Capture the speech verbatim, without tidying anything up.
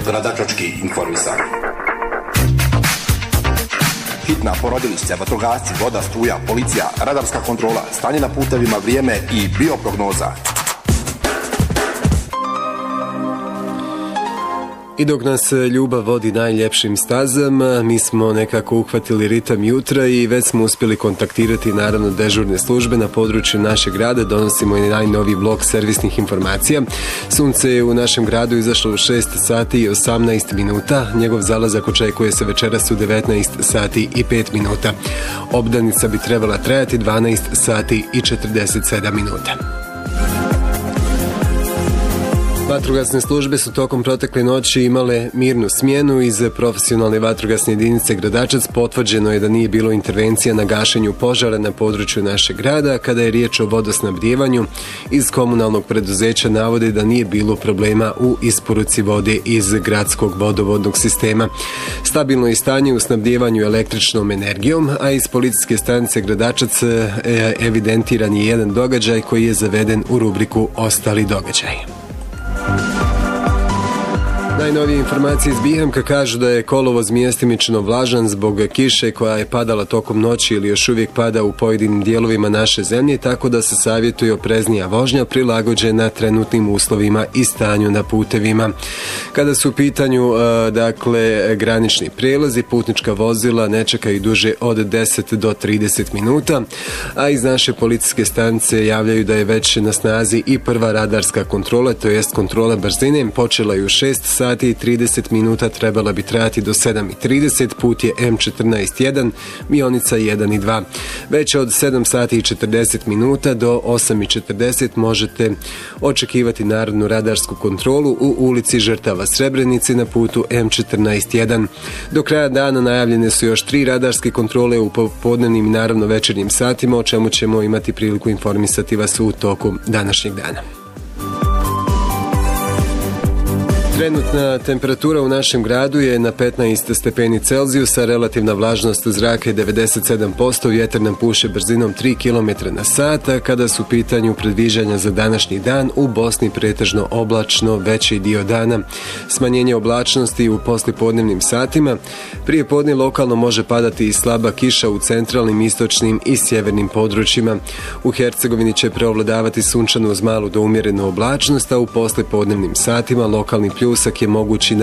Gradačački informisar. Hitna, porodilišća, vatrogasci, voda, struja, policija, radarska kontrola, stanje na putevima, vrijeme i bioprognoza. I dok nas ljubav vodi najljepšim stazama, mi smo nekako uhvatili ritam jutra i već smo uspjeli kontaktirati naravno dežurne službe na području našeg grada. Donosimo i najnoviji blok servisnih informacija. Sunce je u našem gradu izašlo u šest sati i osamnaest minuta. Njegov zalazak očekuje se večeras u devetnaest sati i pet minuta. Obdanica bi trebala trajati dvanaest sati i četrdeset sedam minuta. Vatrogasne službe su tokom protekle noći imale mirnu smjenu. Iz profesionalne vatrogasne jedinice Gradačac potvrđeno je da nije bilo intervencija na gašenju požara na području našeg grada. Kada je riječ o vodosnabdijevanju, iz komunalnog preduzeća navode da nije bilo problema u isporuci vode iz gradskog vodovodnog sistema. Stabilno je stanje u snabdijevanju električnom energijom, a iz policijske stanice Gradačac evidentiran je jedan događaj koji je zaveden u rubriku Ostali događaji. Najnovije informacije iz Bihamka kažu da je kolovoz mjestimično vlažan zbog kiše koja je padala tokom noći ili još uvijek pada u pojedinim dijelovima naše zemlje, tako da se savjetuje opreznija vožnja prilagođena trenutnim uslovima i stanju na putevima. Kada su u pitanju dakle granični prijelazi, putnička vozila ne čekaju duže od deset do trideset minuta, a iz naše policijske stanice javljaju da je već na snazi i prva radarska kontrola, to jest kontrola brzine. Počela je u šest sati i trideset minuta, trebala bi trajati do sedam i trideset, put je M četrnaest jedan, Mionica jedan i dva. Već od sedam sati i četrdeset minuta do osam i četrdeset možete očekivati narodnu radarsku kontrolu u ulici Žrtava Srebrenici na putu M četrnaest jedan. Do kraja dana najavljene su još tri radarske kontrole u popodnevnim i naravno večernjim satima, o čemu ćemo imati priliku informisati vas u toku današnjeg dana. Trenutna temperatura u našem gradu je na petnaest stepeni Celzijusa, relativna vlažnost zraka je devedeset sedam posto, vjetar nam puše brzinom tri kilometra na sat, a kada su u pitanju predviđanja za današnji dan, u Bosni pretežno oblačno veći dio dana. Smanjenje oblačnosti u poslijepodnevnim satima, prije podne lokalno može padati i slaba kiša u centralnim, istočnim i sjevernim područjima. U Hercegovini će preovladavati sunčano uz malu do umjerenu oblačnost, a u poslijepodnevnim satima lokalni pljusak je mogući na